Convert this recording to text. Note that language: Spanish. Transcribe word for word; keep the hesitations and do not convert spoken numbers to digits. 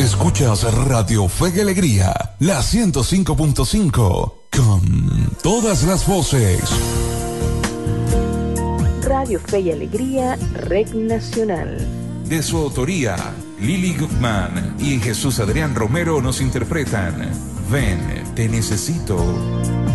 Escuchas Radio Fe y Alegría, la ciento cinco punto cinco, con todas las voces. Radio Fe y Alegría, Red Nacional. De su autoría, Lili Guzmán y Jesús Adrián Romero nos interpretan Ven, te necesito.